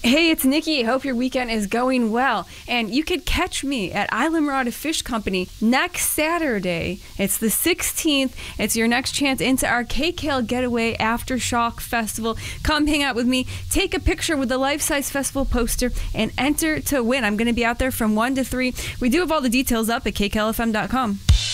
Hey, it's Nikki. Hope your weekend is going well. And you could catch me at Islamorada Fish Company next Saturday. It's the 16th. It's your next chance into our KKL Getaway Aftershock Festival. Come hang out with me, take a picture with the life-size festival poster, and enter to win. I'm going to be out there from 1 to 3. We do have all the details up at kklfm.com.